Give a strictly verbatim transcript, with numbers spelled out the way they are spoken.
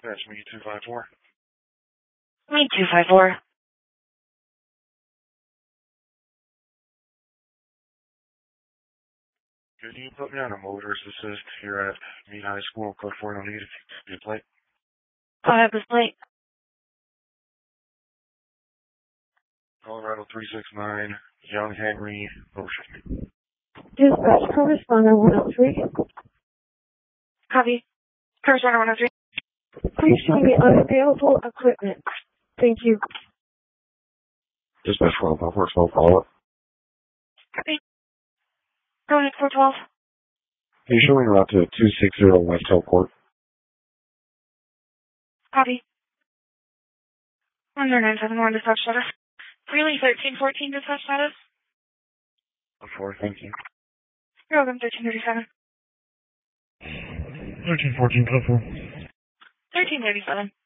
That's me, two five four. Me, two five four. Could you put me on a motorist assist here at Meade High School, code four oh eight, if you could plate? I'll have this plate. Colorado three six nine, Young Henry, Ocean. Dispatch, correspondent one oh three. Copy. Correspondent one oh three. Please show me unavailable equipment. Thank you. Dispatch one oh four, twelve follow-up. Copy. Go ahead, four twelve. Are you showing route to two six zero West Hillport? Copy. one zero nine seven one, dispatch status. Really, thirteen fourteen, dispatch status. Before, thank you. You're welcome, thirteen thirty-seven. thirteen fourteen, code four. thirteen thirty-seven.